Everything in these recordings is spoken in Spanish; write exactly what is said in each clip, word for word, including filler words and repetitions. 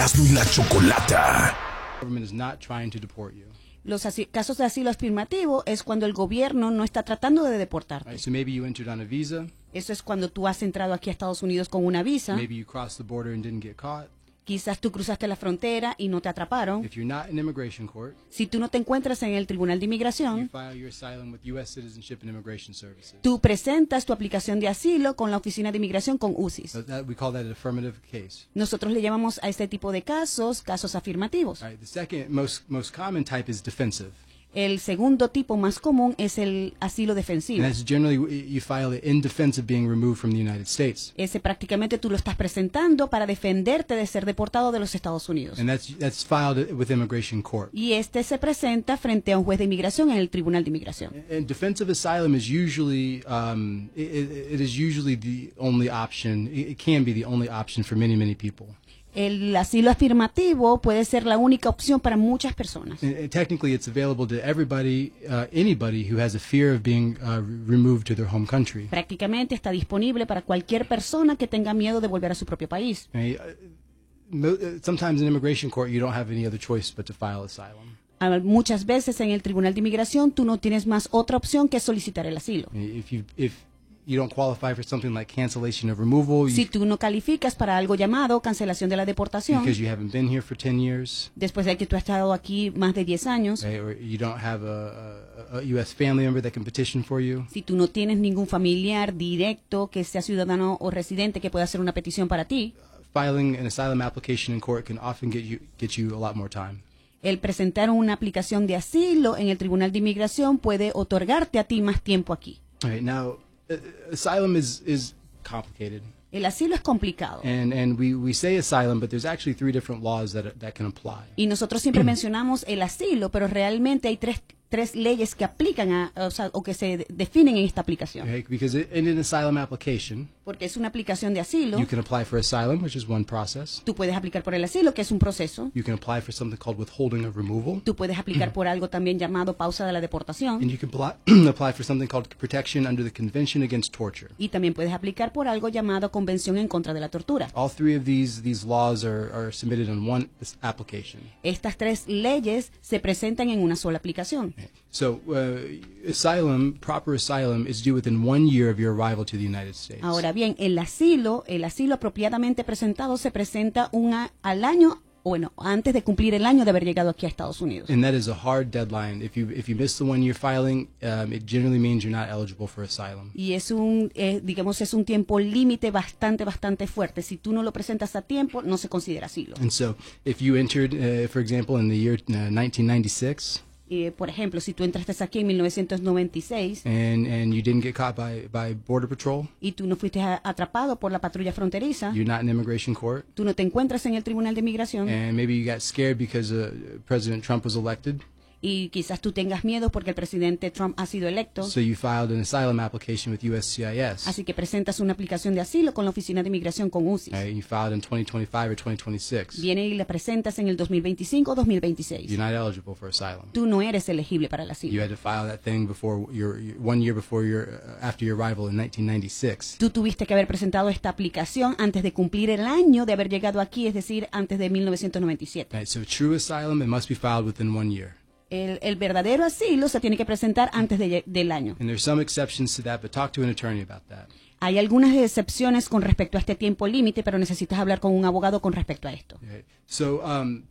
Erasmo y la Chocolata. government is not trying to deport you. Los asi- casos de asilo afirmativo es cuando el gobierno no está tratando de deportarte. Right? So maybe you entered on a visa, Eso es cuando tú has entrado aquí a Estados Unidos con una visa. maybe you crossed the border and didn't get caught. Quizás tú cruzaste la frontera y no te atraparon. If you're not in immigration court, Si tú no te encuentras en el Tribunal de you Inmigración, file your asylum with U S Citizenship and Immigration Services. tú presentas tu aplicación de asilo con la Oficina de Inmigración con U C I S. So that, we call that an affirmative case. Nosotros le llamamos a este tipo de casos casos afirmativos. All right, the second most most common type is defensive. El segundo tipo más común es el asilo And defensivo. that's generally you file it in defense of being removed from the United States. Ese prácticamente tú lo estás presentando para defenderte de ser deportado de los Estados Unidos. And that's that's filed with immigration court. Y este se presenta frente a un juez de inmigración en el Tribunal de Inmigración. And defensive asylum is usually um, it, it- it is usually the only option. It, it can be the only option for many many people. El asilo afirmativo puede ser la única opción para muchas personas. And, and technically, it's available to everybody, uh, anybody who has a fear of being uh, removed to their home country. Prácticamente está disponible para cualquier persona que tenga miedo de volver a su propio país. I mean, uh, mo- uh, sometimes in immigration court, you don't have any other choice but to file asylum. Ah, Muchas veces en el Tribunal de Inmigración tú no tienes más otra opción que solicitar el asilo. I mean, if you if you don't qualify for something like cancellation of removal, you, Si tú no calificas para algo llamado cancelación de la deportación, because you haven't been here for ten years, después de que tú has estado aquí más de diez años, right, or you don't have a, a, a U S family member that can petition for you, si tú no tienes ningún familiar directo que sea ciudadano o residente que pueda hacer una petición para ti, filing an asylum application in court can often get you get you a lot more time. el presentar una aplicación de asilo en el Tribunal de Inmigración puede otorgarte a ti más tiempo aquí. All right, now uh, asylum is is complicated. El asilo es complicado. And and we, we say asylum, but there's actually three different laws that that can apply. Y nosotros siempre mencionamos el asilo, pero realmente hay tres, tres leyes que aplican a, o, sea, o que se de- definen en esta aplicación. Okay? Because it, in an asylum application, Porque es una aplicación de asilo. you can apply for asylum, which is one process. Tú puedes aplicar por el asilo, que es un proceso. You can apply for something called withholding of removal, Tú puedes aplicar por algo también llamado pausa de la deportación. and you can apply, apply for something called protection under the Convention Against Torture. Y también puedes aplicar por algo llamado Convención en contra de la tortura. All three of these these laws are, are submitted in one this application. Estas tres leyes se presentan en una sola aplicación. So, uh, asylum, proper asylum, is due within one year of your arrival to the United States. Ahora bien, el asilo, el asilo apropiadamente presentado se presenta un a- al año, bueno, antes de cumplir el año de haber llegado aquí a Estados Unidos. And that is a hard deadline. If you if you miss the one year filing, um, it generally means you're not eligible for asylum. Y es un, eh, digamos, es un tiempo límite bastante, bastante fuerte. Si tú no lo presentas a tiempo, no se considera asilo. And so, if you entered, uh, for example, in the year uh, nineteen ninety-six, Eh, por ejemplo, si tú entraste aquí en mil novecientos noventa y seis and and you didn't get caught by by border patrol, y tú no fuiste a- atrapado por la patrulla fronteriza, you're not in immigration court, tú no te encuentras en el Tribunal de Inmigración and maybe you got scared because uh, President Trump was elected, y quizás tú tengas miedo porque el presidente Trump ha sido electo, so you filed an asylum application with U S C I S. así que presentas una aplicación de asilo con la Oficina de Inmigración con U C I S. Uh, you filed in twenty twenty-five or twenty twenty-six. Viene y la presentas en el dos mil veinticinco o dos mil veintiséis. You're not eligible for asylum. Tú no eres elegible para el You asilo. had to file that thing before your, your one year before your uh, after your arrival in nineteen ninety-six. Tú tuviste que haber presentado esta aplicación antes de cumplir el año de haber llegado aquí, es decir, antes de mil novecientos noventa y siete. Right, so true asylum, it must be filed within one year. El, el verdadero asilo se tiene que presentar antes de lle- del año. And there's some exceptions to that, but talk to an attorney about that. Hay algunas excepciones con respecto a este tiempo límite, pero necesitas hablar con un abogado con respecto a esto. Okay. So um,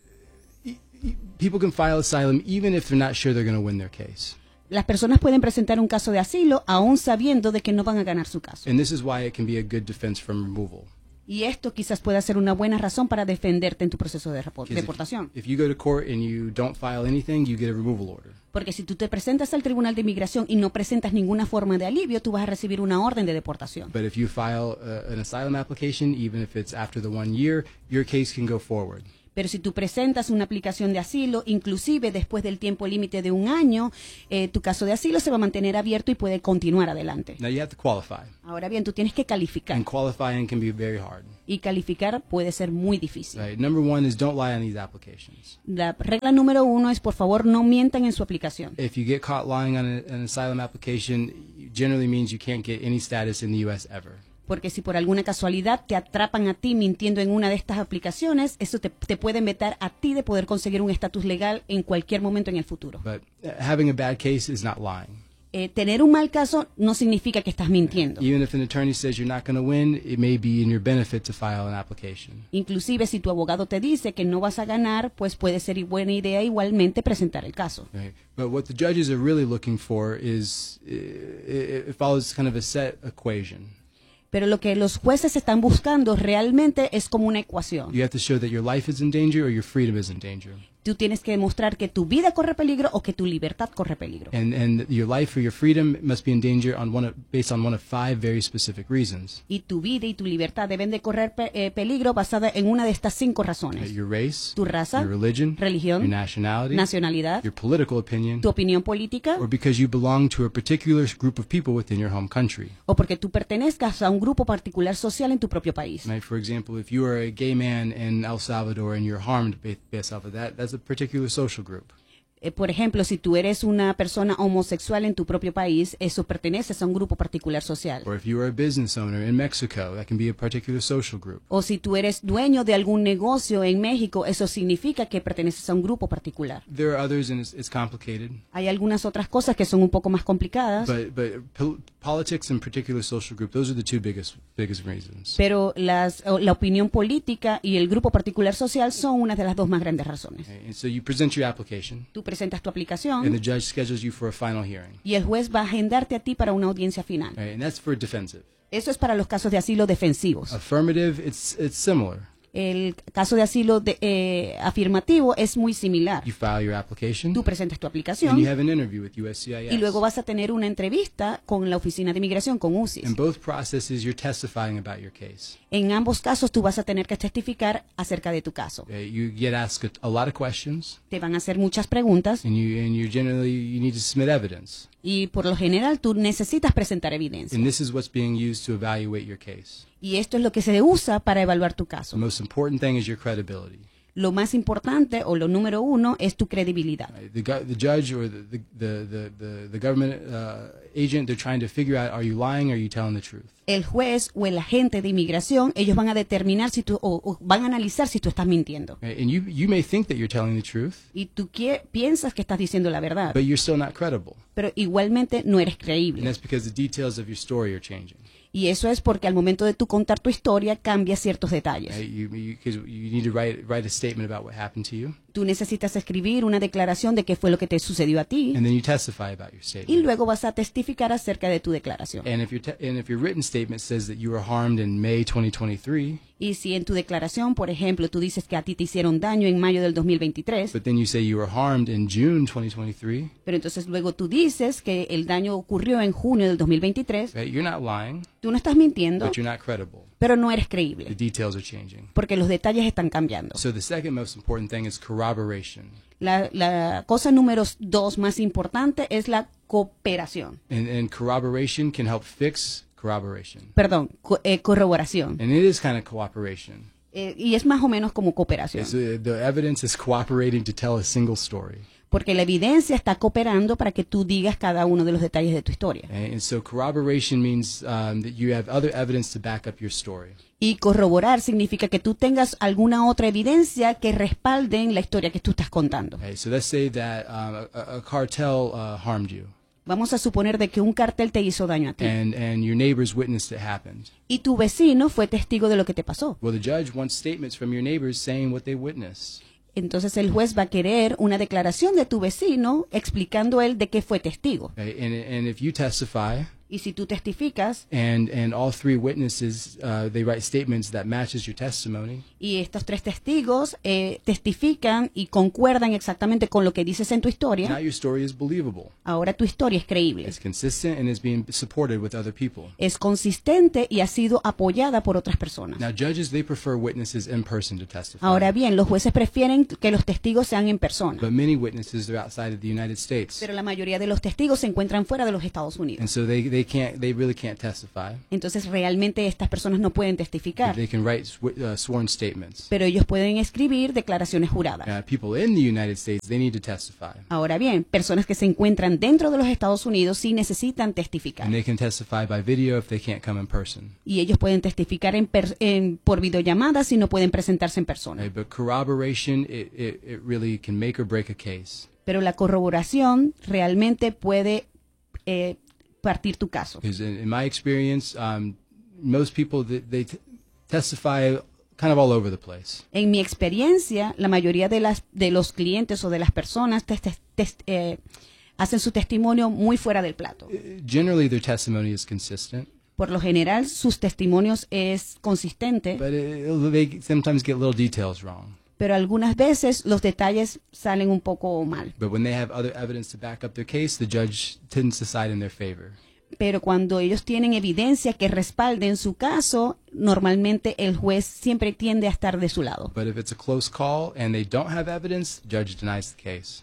e- e- people can file asylum even if they're not sure they're going to win their case. Las personas pueden presentar un caso de asilo aún sabiendo de que no van a ganar su caso. And this is why it can be a good defense from removal. Y esto quizás pueda ser una buena razón para defenderte en tu proceso de repo- 'Cause if- deportación. If you go to court and you don't file anything, you get a removal order. Porque si tú te presentas al Tribunal de Inmigración y no presentas ninguna forma de alivio, tú vas a recibir una orden de deportación. But if you file uh, an asylum application, even if it's after the one year, your case can go forward. Pero si tú presentas una aplicación de asilo, inclusive después del tiempo límite de un año, eh, tu caso de asilo se va a mantener abierto y puede continuar adelante. Now you have to qualify, Ahora bien, tú tienes que calificar. and qualifying can be very hard. Y calificar puede ser muy difícil. Right? Number one is don't lie on these applications. La regla número uno es, por favor, no mientan en su aplicación. If you get caught lying on a, an asylum application, it generally means you can't get any status in the U S ever. Porque si por alguna casualidad te atrapan a ti mintiendo en una de estas aplicaciones, eso te, te puede vetar a ti de poder conseguir un estatus legal en cualquier momento en el futuro. But uh, having a bad case is not lying. Eh, tener un mal caso no significa que estás mintiendo. Even if an attorney says you're not going to win, it may be in your benefit to file an application. Inclusive si tu abogado te dice que no vas a ganar, pues puede ser buena idea igualmente presentar el caso. Right. But what the judges are really looking for is uh, it, it follows kind of a set equation. Pero lo que los jueces están buscando realmente es como una ecuación. You have to show that your life is in danger or your freedom is in danger. Tú tienes que demostrar que tu vida corre peligro o que tu libertad corre peligro. And and your life or your freedom must be in danger on one of, based on one of five very specific reasons. Y tu vida y tu libertad deben de correr pe eh, peligro basada en una de estas cinco Uh, razones. Your race, Tu raza, your religion, religión, your nationality, nacionalidad, your political opinion, tu opinión política or because you belong to a particular group of people within your home country. o porque tú pertenezcas a un grupo particular social en tu propio país. Right? For example, if you are a gay man in El Salvador and you're harmed ba- based off of that, that's a particular social group. Eh, por ejemplo, si tú eres una persona homosexual en tu propio país, eso perteneces a un grupo particular social. Or if you are a business owner in Mexico, that can be a particular social group. O si tú eres dueño de algún negocio en México, eso significa que perteneces a un grupo particular. There are others, and it's, it's complicated. Hay algunas otras cosas que son un poco más complicadas, But but pol- politics and particular social group, those are the two biggest biggest reasons. pero las, o la opinión política y el grupo particular social son una de las dos más grandes razones. Okay? And so you present your application, Tú presentas tu and the aplicación judge schedules you for a final hearing. y el juez va a agendarte a ti para una audiencia final. Right? And that's for defensive. Eso es para los casos de asilo defensivos. Affirmative, it's it's similar. El caso de asilo de, eh, afirmativo es muy similar. You file your application, Tú presentas tu and you aplicación have an interview with U S C I S. y luego vas a tener una entrevista con la Oficina de Inmigración, con U C I S. In both processes, you're testifying about your case. En ambos casos tú vas a tener que testificar acerca de tu caso. Uh, you get asked a, a lot of questions, Te van a hacer muchas preguntas and you and you generally you need to submit evidence. y por lo general tú necesitas presentar evidencia. And this is what's being used to evaluate your case. Y esto es lo que se usa para evaluar tu The caso. most important thing is your credibility. Lo más importante o lo número uno es tu credibilidad. Right? The, gu- the judge or the the the the, the, the government uh, agent, they're trying to figure out, are you lying or are you telling the truth? El juez o el agente de inmigración, ellos van a determinar si tú, o, o van a analizar si tú estás mintiendo. Right? And you you may think that you're telling the truth, Y tú quie- piensas que estás diciendo la verdad, but you're still not credible. pero igualmente no eres And creíble. that's because the details of your story are changing. Y eso es porque al momento de tú contar tu historia cambia ciertos detalles. Right? You, you, 'cause you need to write write a statement about what happened to you, Tú necesitas escribir una declaración de qué fue lo que te sucedió a ti and then you testify about your y statement. luego vas a testificar acerca de tu declaración. And if your te- and if your written statement says that you were harmed in May twenty twenty-three, Y si en tu declaración, por ejemplo, tú dices que a ti te hicieron daño en mayo del dos mil veintitrés, but then you say you were harmed in June twenty twenty-three, pero entonces luego tú dices que el daño ocurrió en junio del dos mil veintitrés, right? You're not lying, tú no estás mintiendo, but you're not credible. pero no eres The creíble, details are changing. porque los detalles están cambiando. So the second most important thing is corroboration. La, la cosa número dos más importante es la cooperación, And, and corroboration can help fix corroboration. perdón, co- eh, corroboración. And it is kind of cooperation. Eh, y es más o menos como cooperación, It's, uh, the evidence is cooperating to tell a single story. porque la evidencia está cooperando para que tú digas cada uno de los detalles de tu historia. And, and so corroboration means um, that you have other evidence to back up your story. Y corroborar significa que tú tengas alguna otra evidencia que respalden la historia que tú estás contando. Okay, so let's say that um, a, a cartel uh, harmed you, Vamos a suponer de que un cartel te hizo daño a ti and, and your neighbors witnessed it happened. y tu vecino fue testigo de lo que te pasó. Well, the judge wants statements from your neighbors saying what they witnessed. Entonces el juez va a querer una declaración de tu vecino explicando él de qué fue testigo. Okay? And, and if you testify, Y si tú testificas and, and all three witnesses, uh, they write statements that matches your testimony, y estos tres testigos eh, testifican y concuerdan exactamente con lo que dices en tu now historia, your story is believable. ahora tu historia es creíble. It's consistent and is being supported with other people. Es consistente y ha sido apoyada por otras personas. Now, judges, they prefer witnesses in person to testify. Ahora bien, los jueces prefieren que los testigos sean en persona, But many witnesses are outside of the United States. pero la mayoría de los testigos se encuentran fuera de los Estados And Unidos. so they, they can't, they really can't testify. Entonces realmente estas personas no pueden testificar, They can write sw- uh, sworn statements. pero ellos pueden escribir declaraciones juradas. Uh, people in the United States, they need to testify. Ahora bien, personas que se encuentran dentro de los Estados Unidos sí necesitan testificar. And they can testify by video if they can't come in person. Y ellos pueden testificar en per- en- por videollamada si no pueden presentarse en persona. Right? But corroboration, it, it, it really can make or break a case. Pero la corroboración realmente puede eh, partir tu caso. Because in, in my experience, um, most people, they, they t- testify kind of all over the place. En mi experiencia, la mayoría de, las, de los clientes o de las personas tes- tes- tes- eh, hacen su testimonio muy fuera del plato. Generally, their testimony is consistent, Por lo general, sus testimonios es consistente, but it, it'll- they sometimes get little details wrong. pero algunas veces los detalles salen un poco mal. But when they have other evidence to back up their case, the judge tends to side in their favor. Pero cuando ellos tienen evidencia que respalden su caso, normalmente el juez siempre tiende a estar de su lado. But if it's a close call and they don't have evidence, the judge denies the case.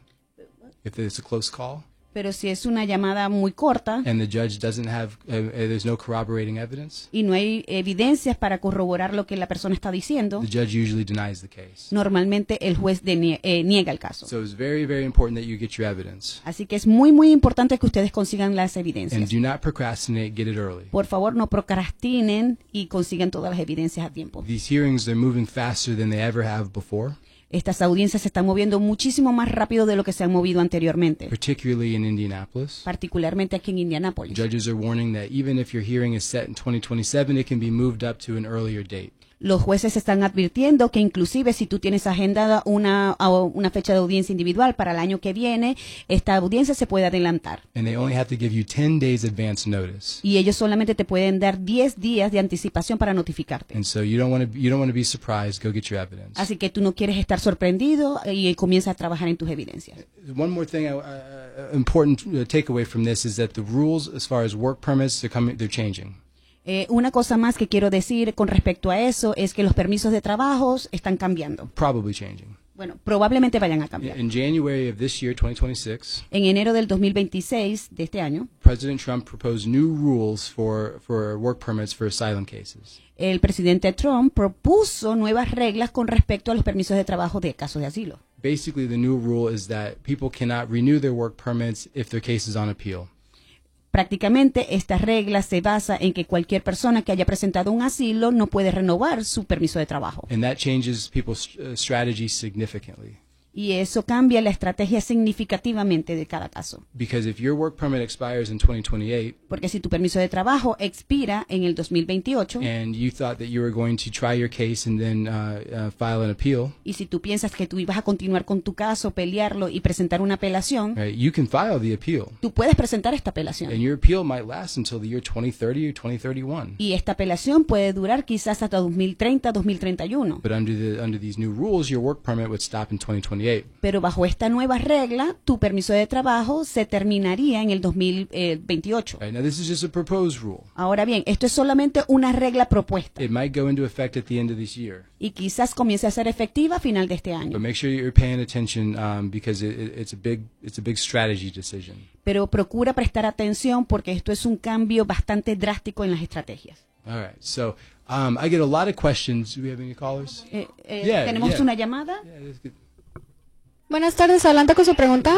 If it's a close call Pero si es una llamada muy corta and the judge doesn't have, uh, uh, there's no corroborating evidence, y no hay evidencias para corroborar lo que la persona está diciendo, the judge usually denies the case. normalmente el juez denie- eh, niega el caso. So it's very, very important that you get your evidence. Así que es muy, muy importante que ustedes consigan las And evidencias. do not procrastinate, get it early. Por favor, no procrastinen y consigan todas las evidencias a tiempo. These hearings, they're moving faster than they ever have before, Estas audiencias se están moviendo muchísimo más rápido de lo que se han movido anteriormente, particularly in Indianapolis. particularmente aquí en Indianápolis. Judges are warning that even if your hearing is set in twenty twenty-seven, it can be moved up to an earlier date. Los jueces están advirtiendo que inclusive si tú tienes agendada una, au- una fecha de audiencia individual para el año que viene, esta audiencia se puede adelantar. And they only have to give you ten days advance notice. Y ellos solamente te pueden dar diez días de anticipación para notificarte. And so you don't want to you don't want to be surprised. Go get your evidence. Así que tú no quieres estar sorprendido y comienzas a trabajar en tus evidencias. One more thing, uh, uh, important uh, takeaway from this is that the rules as far as work permits they're coming they're changing. Eh, una cosa más que quiero decir con respecto a eso es que los permisos de trabajo están cambiando. Probably changing. Bueno, probablemente vayan a cambiar. In January of this year, twenty twenty-six, En enero del dos mil veintiséis de este año, President Trump proposed new rules for, for work permits for asylum cases. el presidente Trump propuso nuevas reglas con respecto a los permisos de trabajo de casos de asilo. Basically, the new rule is that people cannot renew their work permits if their case is on appeal. Prácticamente esta regla se basa en que cualquier persona que haya presentado un asilo no puede renovar su permiso de trabajo. And that changes people's uh, strategy significantly. Y eso cambia la estrategia significativamente de cada caso. Because if your work permit expires in twenty twenty-eight Porque si tu permiso de trabajo expira en el dos mil veintiocho and you thought that you were going to try your case and then uh, uh, file an appeal, y si tú piensas que tú ibas a continuar con tu caso, pelearlo y presentar una apelación, right, you can file the appeal. tú puedes presentar esta apelación. And your appeal might last until the year twenty thirty or twenty thirty-one. Y esta apelación puede durar quizás hasta dos mil treinta, dos mil treinta y uno. But under the under these new rules, your work permit would stop in twenty twenty-eight. Pero bajo esta nueva regla, tu permiso de trabajo se terminaría en el dos mil veintiocho. Right, now, this is just a proposed rule. Ahora bien, esto es solamente una regla propuesta It might go into effect at the end of this year. y quizás comience a ser efectiva a final de este año. But make sure you're paying attention um, because it, it, it's a big it's a big strategy decision. Pero procura prestar atención porque esto es un cambio bastante drástico en las estrategias. All right. So um, I get a lot of questions. Do we have any callers? Eh, eh, Yeah, ¿Tenemos yeah. una llamada? Yeah, that's good. Buenas tardes, adelante con su pregunta.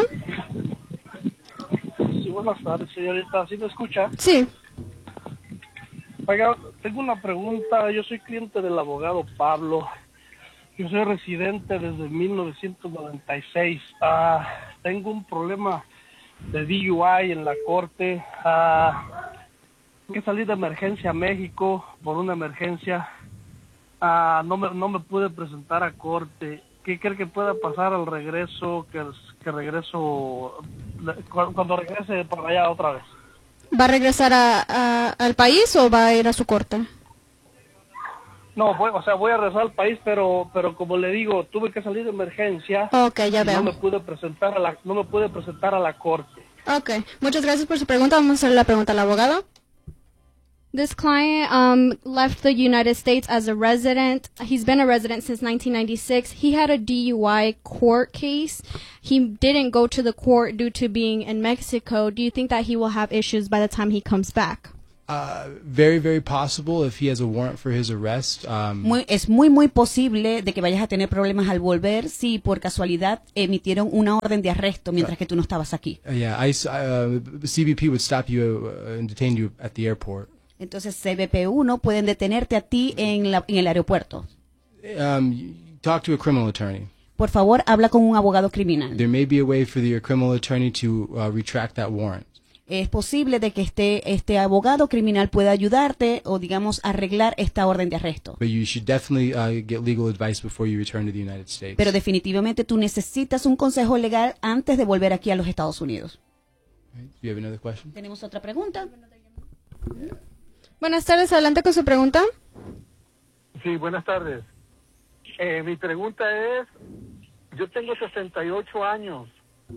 Sí, buenas tardes, señorita. ¿Sí me escucha? Sí, Oiga, tengo una pregunta. Yo soy cliente del abogado Pablo. Yo soy residente desde mil novecientos noventa y seis. Ah, tengo un problema de D U I en la corte. Ah, tengo que salir de emergencia a México por una emergencia. Ah, no me, no me pude presentar a corte. ¿Qué cree que pueda pasar al regreso? Que, que regreso, cu- cuando regrese para allá otra vez. ¿va a regresar a, a- al país o va a ir a su corte? No, voy, o sea, voy a regresar al país, pero pero como le digo, tuve que salir de emergencia. Ok, ya y no me veo. pude presentar a la no me pude presentar a la corte. Ok, muchas gracias por su pregunta. Vamos a hacer la pregunta al abogado. This client um, left the United States as a resident. He's been a resident since nineteen ninety-six. He had a D U I court case. He didn't go to the court due to being in Mexico. Do you think that he will have issues by the time he comes back? Uh, very, very possible if he has a warrant for his arrest. Um, Muy- es muy, muy posible de que vayas a tener problemas al volver si por casualidad emitieron una orden de arresto mientras que tú no estabas aquí. uh, yeah, ICE, uh, C B P would stop you uh, and detain you at the airport. Entonces C B P uno pueden detenerte a ti en, la, en el aeropuerto. Um, you talk to a criminal attorney. Por favor, habla con un abogado criminal. There may be a way for your criminal attorney to uh, retract that warrant. Es posible de que este, este abogado criminal pueda ayudarte o, digamos, arreglar esta orden de arresto. But you should definitely uh, get legal advice before you return to the United States. Pero definitivamente tú necesitas un consejo legal antes de volver aquí a los Estados Unidos. Do you have another question? ¿Tenemos otra pregunta? Buenas tardes, adelante con su pregunta. Sí, buenas tardes. Eh, mi pregunta es, yo tengo sesenta y ocho años,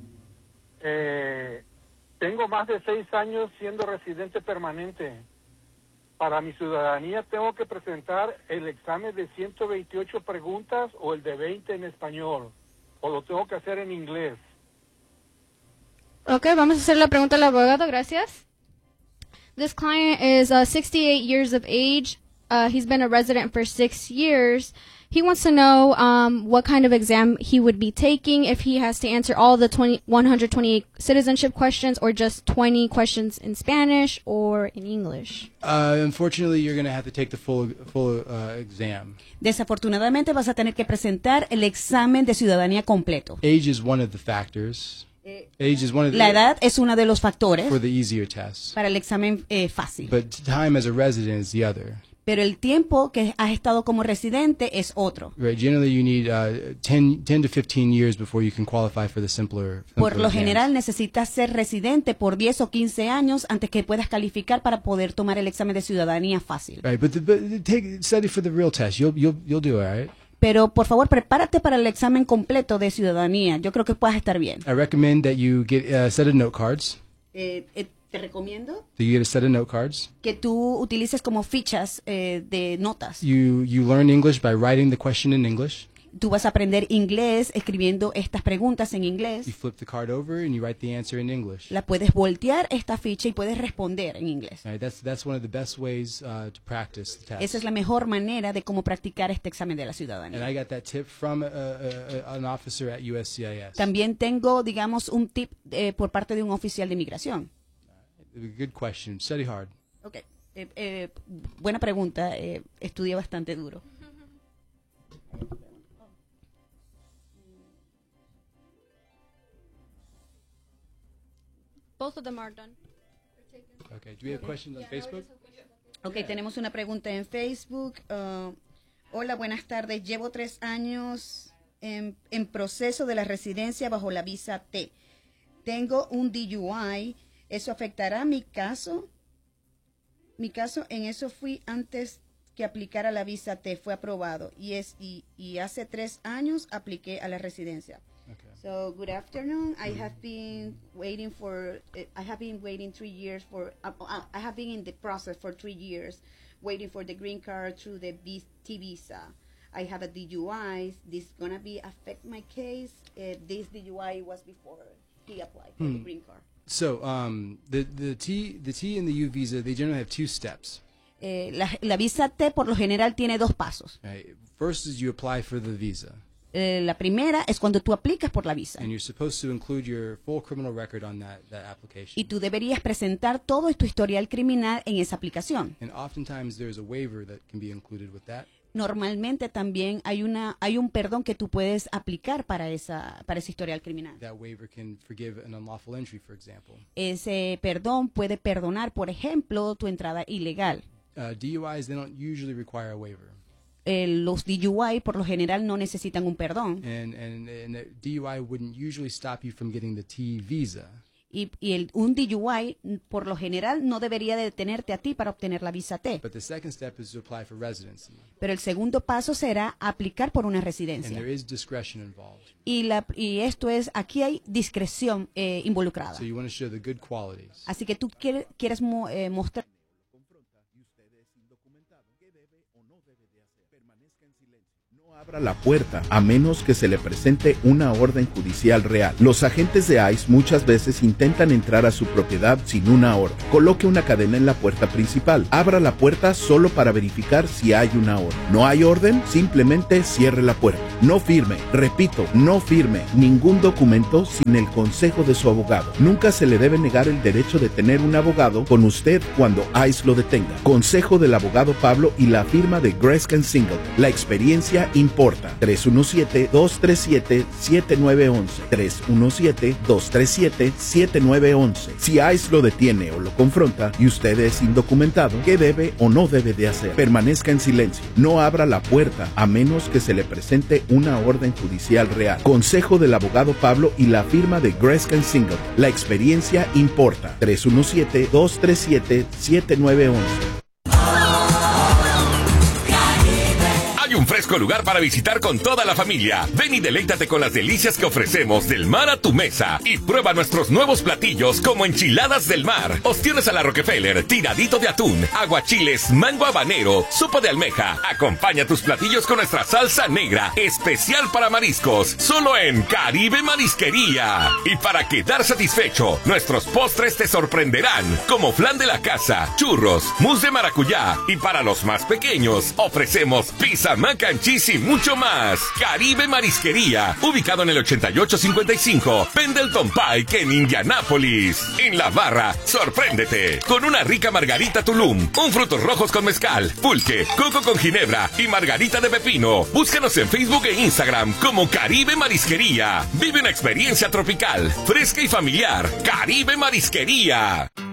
eh, tengo más de seis años siendo residente permanente. Para mi ciudadanía tengo que presentar el examen de ciento veintiocho preguntas o el de veinte en español, o lo tengo que hacer en inglés. Ok, vamos a hacer la pregunta al abogado, gracias. This client is uh, sixty-eight years of age. Uh, he's been a resident for six years. He wants to know um, what kind of exam he would be taking, if he has to answer all the twenty, one hundred twenty-eight citizenship questions or just twenty questions in Spanish or in English. Uh, unfortunately, you're going to have to take the full full uh, exam. Desafortunadamente vas a tener que presentar el examen de ciudadanía completo. Age is one of the factors. Age is one of the La edad es uno de los factores for the easier test. para el examen eh, fácil. But time as a resident is the other. Pero el tiempo que has estado como residente es otro. Right. Generally, you need uh, ten, ten to fifteen years before you can qualify for the simpler. Por simpler lo exams. general necesitas ser residente por diez o quince años antes que puedas calificar para poder tomar el examen de ciudadanía fácil. Right, but, the, but take study for the real test. You'll you'll you'll do all right. Pero por favor, prepárate para el examen completo de ciudadanía. Yo creo que puedas estar bien. I recommend that you get a set of note cards. Eh, eh, te recomiendo That you get a set of note cards. que tú utilices como fichas eh, de notas. You you learn English by writing the question in English. Tú vas a aprender inglés escribiendo estas preguntas en You inglés. flip the card over and you write the answer in English. La puedes voltear esta ficha y puedes responder en inglés. Right, that's that's one of the best ways uh, to practice the test. Esa es la mejor manera de cómo practicar este examen de la And ciudadanía. I got that tip from a, a, a, an officer at U S C I S. También tengo, digamos, un tip eh, por parte de un oficial de inmigración. Good question. Study hard. Okay. Eh, eh, buena pregunta. Eh, estudié bastante duro. Both of them are done. Okay. Do we have questions on Facebook? Ok, tenemos una pregunta en Facebook. Uh, hola, buenas tardes. Llevo tres años en, en proceso de la residencia bajo la visa T. Tengo un D U I. ¿Eso afectará mi caso? Mi caso, en eso fui antes que aplicara la visa T. Fue aprobado. Y, es, y, y hace tres años apliqué a la residencia. Okay. So, good afternoon. I have been waiting for, uh, I have been waiting three years for, uh, uh, I have been in the process for three years, waiting for the green card through the B- T visa. I have a D U I. This gonna be affect my case? Uh, this D U I was before he applied for the green card. So, um, the the T the T and the U visa, they generally have two steps. Eh, la, la visa T por lo general tiene dos pasos. Right? First is you apply for the visa, Eh, la primera es cuando tú aplicas por la visa. and you're supposed to include your full criminal record on that that application. Y tú deberías presentar todo tu historial criminal en esa aplicación. And oftentimes there's a waiver that can be included with that. Normalmente también hay una hay un perdón que tú puedes aplicar para esa para ese historial criminal. That waiver can forgive an unlawful entry, for example. Ese perdón puede perdonar, por ejemplo, tu entrada ilegal. Uh, D U Is, they don't usually require a waiver. Eh, los D U I por lo general no necesitan un perdón And, and, and the D U I wouldn't usually stop you from getting the T visa. y, y el, un D U I por lo general no debería detenerte a ti para obtener la visa T. But the second step is to apply for residency. Pero el segundo paso será aplicar por una And residencia. there is discretion involved. Y, la, y esto es, aquí hay discreción eh, involucrada. So you want to show the good qualities. Así que tú quieres, quieres mo- eh, mostrar abra la puerta a menos que se le presente una orden judicial real. Los agentes de ICE muchas veces intentan entrar a su propiedad sin una orden. Coloque una cadena en la puerta principal. Abra la puerta solo para verificar si hay una orden. ¿No hay orden? Simplemente cierre la puerta. No firme, repito, no firme ningún documento sin el consejo de su abogado. Nunca se le debe negar el derecho de tener un abogado con usted cuando ICE lo detenga. Consejo del abogado Pablo y la firma de Greskin Singleton. La experiencia importa. tres uno siete, dos tres siete, siete nueve uno uno. tres uno siete, dos tres siete, siete nueve uno uno. Si ICE lo detiene o lo confronta y usted es indocumentado, ¿qué debe o no debe de hacer? Permanezca en silencio. No abra la puerta a menos que se le presente una orden judicial real. Consejo del abogado Pablo y la firma de Greskin Singleton. La experiencia importa. tres uno siete, dos tres siete, siete nueve uno uno. Hay un fresco lugar para visitar con toda la familia. Ven y deleítate con las delicias que ofrecemos del mar a tu mesa. Y prueba nuestros nuevos platillos como enchiladas del mar, ostiones a la Rockefeller, tiradito de atún, aguachiles, mango habanero, sopa de almeja. Acompaña tus platillos con nuestra salsa negra, especial para mariscos, solo en Caribe Marisquería. Y para quedar satisfecho, nuestros postres te sorprenderán, como flan de la casa, churros, mousse de maracuyá. Y para los más pequeños, ofrecemos pizza, mac and cheese y mucho más. Caribe Marisquería, ubicado en el ochenta y ocho cincuenta y cinco Pendleton Pike en Indianápolis. En la barra, sorpréndete con una rica margarita Tulum, un frutos rojos con mezcal, pulque, coco con ginebra y margarita de pepino. Búscanos en Facebook e Instagram como Caribe Marisquería. Vive una experiencia tropical, fresca y familiar. Caribe Marisquería.